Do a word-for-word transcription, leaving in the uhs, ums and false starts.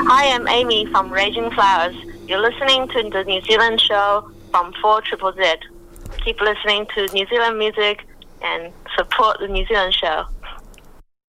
Hi, I'm Amy from Raging Flowers. You're listening to the New Zealand show from four Z Z Z. Keep listening to New Zealand music and support the New Zealand show.